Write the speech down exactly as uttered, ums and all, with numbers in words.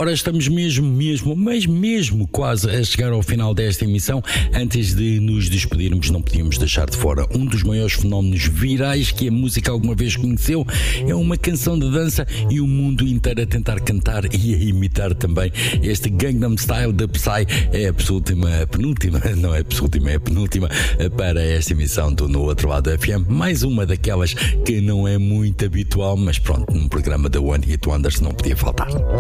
Ora, estamos mesmo, mesmo, mas mesmo quase a chegar ao final desta emissão. Antes de nos despedirmos, não podíamos deixar de fora um dos maiores fenómenos virais que a música alguma vez conheceu. É uma canção de dança e o mundo inteiro a tentar cantar e a imitar também. Este Gangnam Style da Psy é a absolútima, penúltima, não é a absolútima, é a penúltima para esta emissão do No Outro Lado F M. Mais uma daquelas que não é muito habitual, mas pronto, num programa da One Hit Wonders não podia faltar.